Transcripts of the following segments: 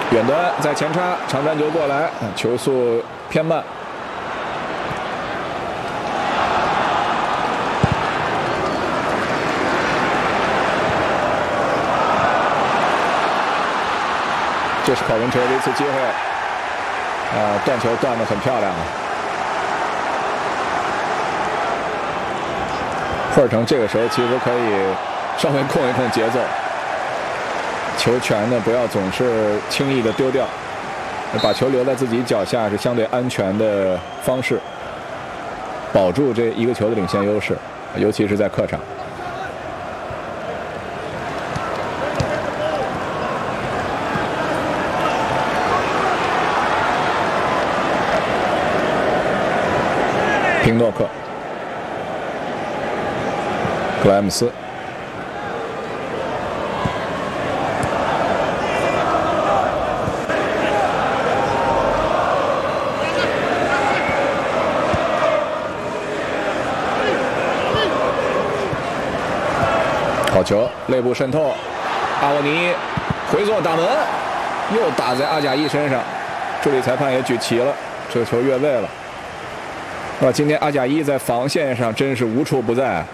远端在前插，长传球过来，球速偏慢。这是考文垂的一次机会，断球断得很漂亮啊！赫尔城这个时候其实可以稍微控一控节奏，球权呢不要总是轻易的丢掉，把球留在自己脚下是相对安全的方式，保住这一个球的领先优势，尤其是在客场。平诺克、格莱姆斯、好球，内部渗透，阿沃尼回做打门，又打在阿贾伊身上，助理裁判也举旗了，这个球越位了。今天阿贾伊在防线上真是无处不在。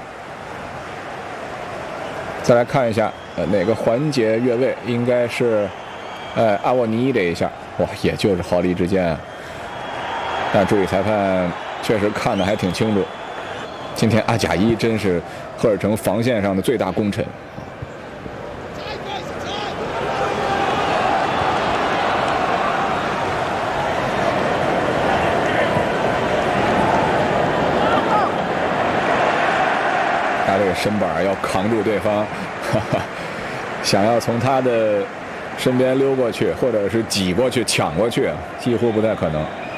再来看一下，哪个环节越位？应该是，阿沃尼这一下，哇，也就是毫厘之间。但助理裁判确实看得还挺清楚。今天阿贾伊真是赫尔城防线上的最大功臣。他这个身板要扛住对方，想要从他的身边溜过去，或者是挤过去、抢过去，几乎不太可能。